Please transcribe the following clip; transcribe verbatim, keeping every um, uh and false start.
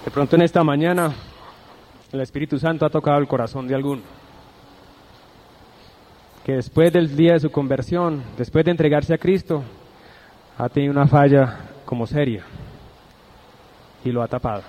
De pronto en esta mañana el Espíritu Santo ha tocado el corazón de alguno, que después del día de su conversión, después de entregarse a Cristo, ha tenido una falla como seria y lo ha tapado.